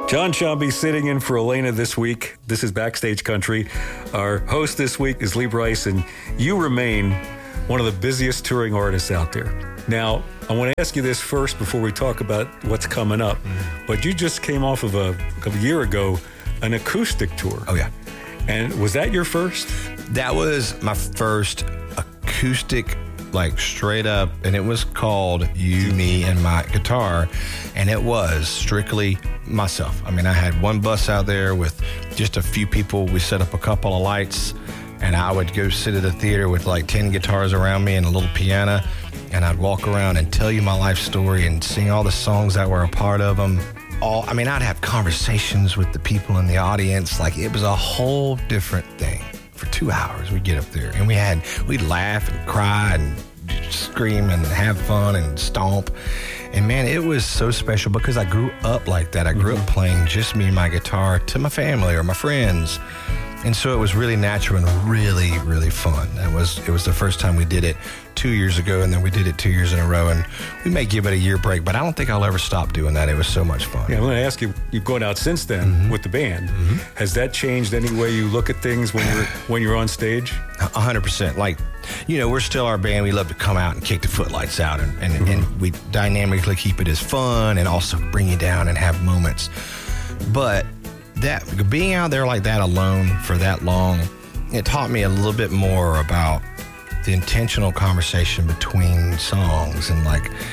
John Shambi sitting in for Elena this week. This is Backstage Country. Our host this week is Lee Brice, and you remain one of the busiest touring artists out there. Now, I want to ask you this first before we talk about what's coming up. But you just came off of a year ago, an acoustic tour. Oh, yeah. And was that your first? That was my first acoustic, like straight up, and it was called You, Me, and My Guitar, and it was strictly myself. I mean, I had one bus out there with just a few people. We set up a couple of lights, and I would go sit at a theater with like 10 guitars around me and a little piano, and I'd walk around and tell you my life story and sing all the songs that were a part of them. I'd have conversations with the people in the audience. Like, it was a whole different thing. For 2 hours, we'd get up there, and we'd laugh and cry and scream and have fun and stomp. And man, it was so special because I grew up like that. I grew up playing just me and my guitar to my family or my friends. And so it was really natural and really, really fun. It was the first time we did it 2 years ago, and then we did it 2 years in a row. And we may give it a year break, but I don't think I'll ever stop doing that. It was so much fun. Yeah, I'm going to ask you, you've gone out since then with the band. Has that changed any way you look at things when you're on stage? 100%. Like, we're still our band. We love to come out and kick the footlights out, and we dynamically keep it as fun and also bring you down and have moments. But that being out there like that alone for that long, it taught me a little bit more about the intentional conversation between songs and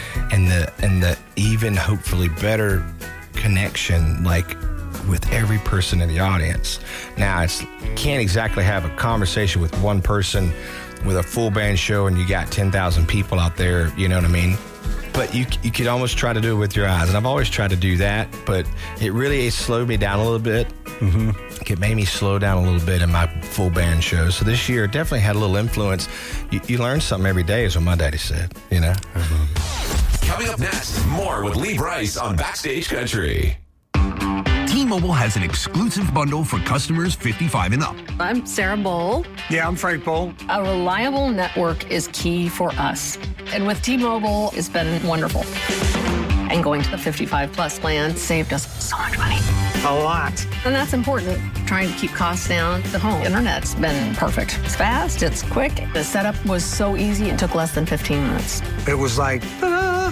the even hopefully better connection with every person in the audience. Now, can't exactly have a conversation with one person with a full band show and you got 10,000 people out there, you know what I mean? But you could almost try to do it with your eyes. And I've always tried to do that, but it really slowed me down a little bit. It made me slow down a little bit in my full band shows. So this year definitely had a little influence. You learn something every day is what my daddy said, Coming up next, more with Lee Brice on Backstage Country. T-Mobile has an exclusive bundle for customers 55 and up. I'm Sarah Bowl. Yeah, I'm Frank Bowl. A reliable network is key for us. And with T-Mobile, it's been wonderful. And going to the 55 plus plan saved us so much money. A lot. And that's important. Trying to keep costs down. The home internet's been perfect. It's fast, it's quick. The setup was so easy, it took less than 15 minutes. It was like, ta-da!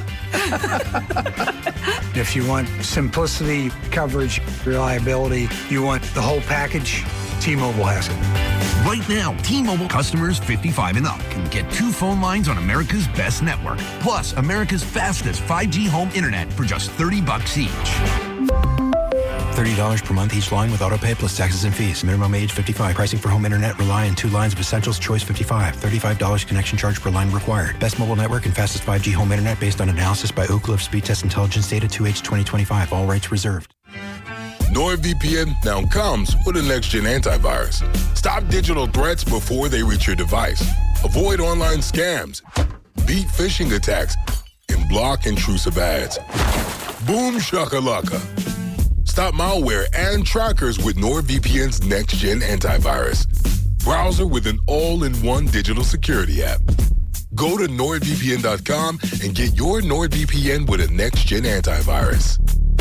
If you want simplicity, coverage, reliability, you want the whole package, T-Mobile has it. Right now, T-Mobile customers 55 and up can get 2 phone lines on America's best network, plus America's fastest 5G home internet for just $30 each. $30 per month each line with autopay plus taxes and fees. Minimum age 55. Pricing for home internet rely on 2 lines of Essentials Choice 55. $35 connection charge per line required. Best mobile network and fastest 5G home internet based on analysis by Oak Cliff Speed Test Intelligence Data 2H 2025. All rights reserved. NordVPN now comes with a next-gen antivirus. Stop digital threats before they reach your device. Avoid online scams. Beat phishing attacks. And block intrusive ads. Boom shakalaka. Stop malware and trackers with NordVPN's next-gen antivirus. Browser with an all-in-one digital security app. Go to NordVPN.com and get your NordVPN with a next-gen antivirus.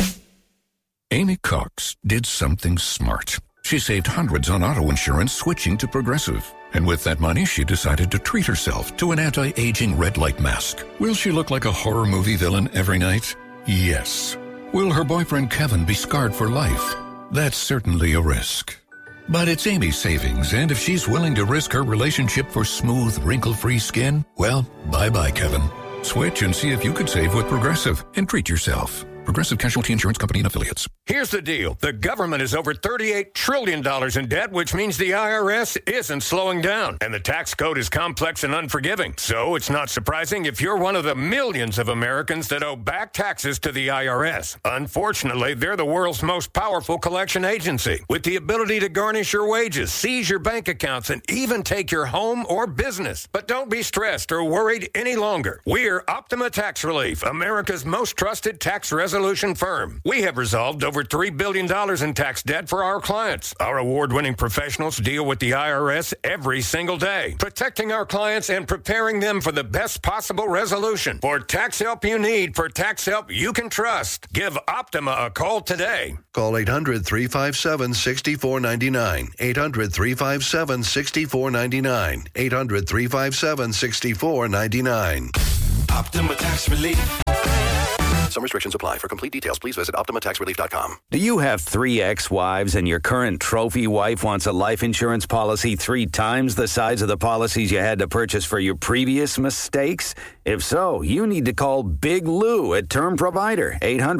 Amy Cox did something smart. She saved hundreds on auto insurance switching to Progressive. And with that money, she decided to treat herself to an anti-aging red light mask. Will she look like a horror movie villain every night? Yes. Will her boyfriend Kevin be scarred for life? That's certainly a risk. But it's Amy's savings, and if she's willing to risk her relationship for smooth, wrinkle-free skin, well, bye-bye, Kevin. Switch and see if you could save with Progressive and treat yourself. Progressive Casualty Insurance Company and Affiliates. Here's the deal. The government is over $38 trillion in debt, which means the IRS isn't slowing down. And the tax code is complex and unforgiving. So it's not surprising if you're one of the millions of Americans that owe back taxes to the IRS. Unfortunately, they're the world's most powerful collection agency, with the ability to garnish your wages, seize your bank accounts, and even take your home or business. But don't be stressed or worried any longer. We're Optima Tax Relief, America's most trusted tax resolution resolution firm. We have resolved over $3 billion in tax debt for our clients. Our award-winning professionals deal with the IRS every single day, protecting our clients and preparing them for the best possible resolution. For tax help you need, for tax help you can trust, give Optima a call today. Call 800-357-6499. 800-357-6499. 800-357-6499. Optima Tax Relief. Some restrictions apply. For complete details, please visit OptimaTaxRelief.com. Do you have 3 ex-wives and your current trophy wife wants a life insurance policy 3 times the size of the policies you had to purchase for your previous mistakes? If so, you need to call Big Lou at Term Provider,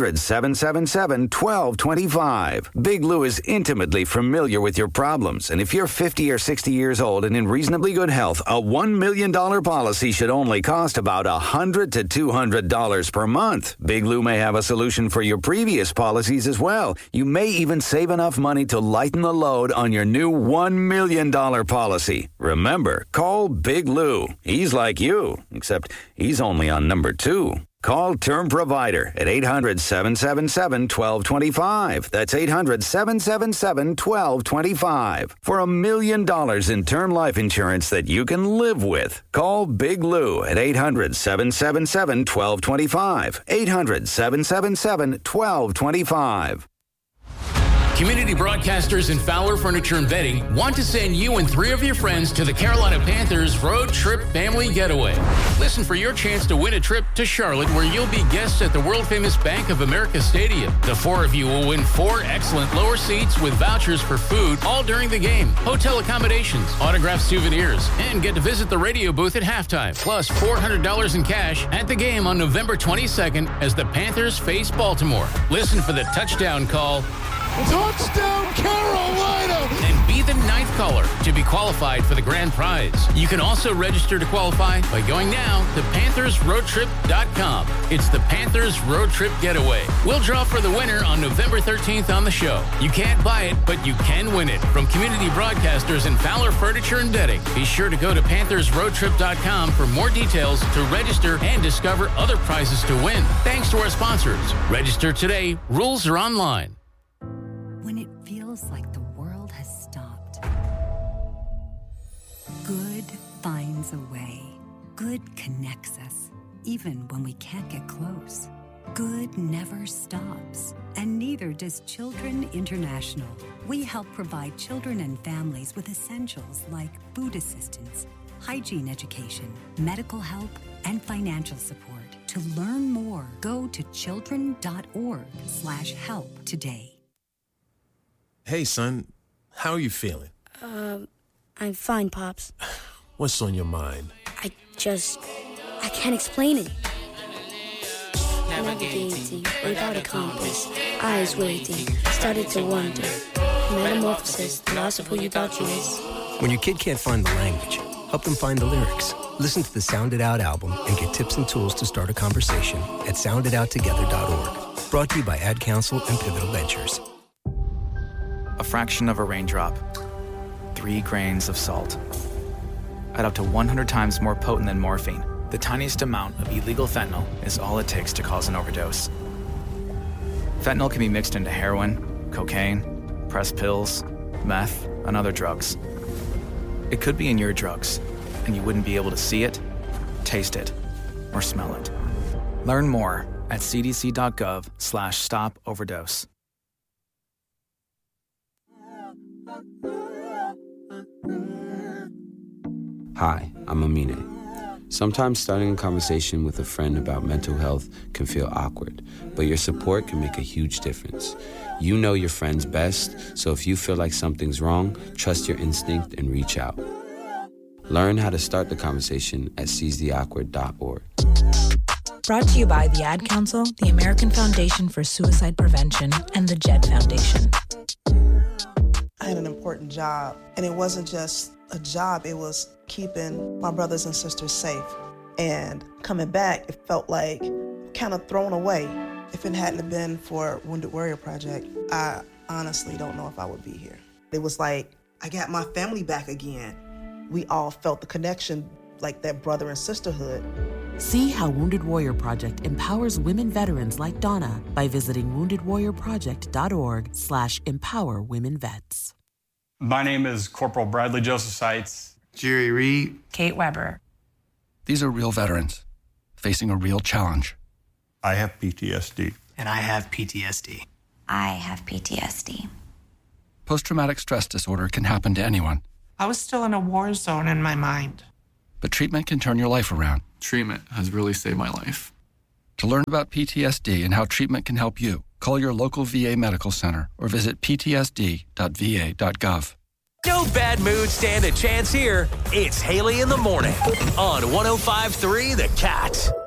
800-777-1225. Big Lou is intimately familiar with your problems, and if you're 50 or 60 years old and in reasonably good health, a $1 million policy should only cost about $100 to $200 per month. Big Lou may have a solution for your previous policies as well. You may even save enough money to lighten the load on your new $1 million policy. Remember, call Big Lou. He's like you, except he's only on number 2. Call Term Provider at 800-777-1225. That's 800-777-1225. For $1 million in term life insurance that you can live with. Call Big Lou at 800-777-1225. 800-777-1225. Community broadcasters in Fowler Furniture and Bedding want to send you and 3 of your friends to the Carolina Panthers Road Trip Family Getaway. Listen for your chance to win a trip to Charlotte, where you'll be guests at the world-famous Bank of America Stadium. The 4 of you will win 4 excellent lower seats with vouchers for food all during the game, hotel accommodations, autographed souvenirs, and get to visit the radio booth at halftime, plus $400 in cash at the game on November 22nd as the Panthers face Baltimore. Listen for the touchdown call. Touchdown, Carolina! And be the 9th caller to be qualified for the grand prize. You can also register to qualify by going now to PanthersRoadTrip.com. It's the Panthers Road Trip Getaway. We'll draw for the winner on November 13th on the show. You can't buy it, but you can win it. From community broadcasters in Fowler Furniture and Bedding. Be sure to go to PanthersRoadTrip.com for more details to register and discover other prizes to win. Thanks to our sponsors. Register today. Rules are online. When it feels like the world has stopped, good finds a way. Good connects us, even when we can't get close. Good never stops, and neither does Children International. We help provide children and families with essentials like food assistance, hygiene education, medical help, and financial support. To learn more, go to children.org/help today. Hey, son, how are you feeling? I'm fine, Pops. What's on your mind? I can't explain it. Navigating without a compass, eyes waiting, started to wonder. Metamorphosis, the loss of who you thought you was. When your kid can't find the language, help them find the lyrics. Listen to the Sound It Out album and get tips and tools to start a conversation at soundidouttogether.org. Brought to you by Ad Council and Pivotal Ventures. A fraction of a raindrop, 3 grains of salt. At up to 100 times more potent than morphine, the tiniest amount of illegal fentanyl is all it takes to cause an overdose. Fentanyl can be mixed into heroin, cocaine, pressed pills, meth, and other drugs. It could be in your drugs, and you wouldn't be able to see it, taste it, or smell it. Learn more at cdc.gov/stop-overdose. Hi, I'm Amine. Sometimes starting a conversation with a friend about mental health can feel awkward, but your support can make a huge difference. You know your friends best, so if you feel like something's wrong, trust your instinct and reach out. Learn how to start the conversation at seizetheawkward.org. Brought to you by the Ad Council, the American Foundation for Suicide Prevention, and the JED Foundation. I had an important job, and it wasn't just a job, it was keeping my brothers and sisters safe. And coming back, it felt like kind of thrown away. If it hadn't been for Wounded Warrior Project, I honestly don't know if I would be here. It was like, I got my family back again. We all felt the connection, like that brother and sisterhood. See how Wounded Warrior Project empowers women veterans like Donna by visiting woundedwarriorproject.org/empowerwomenvets. My name is Corporal Bradley Joseph Seitz. Jerry Reed. Kate Weber. These are real veterans facing a real challenge. I have PTSD. And I have PTSD. I have PTSD. Post-traumatic stress disorder can happen to anyone. I was still in a war zone in my mind. But treatment can turn your life around. Treatment has really saved my life. To learn about PTSD and how treatment can help you, call your local VA medical center or visit ptsd.va.gov. No bad mood stand a chance here. It's Haley in the morning on 105.3 The Cat.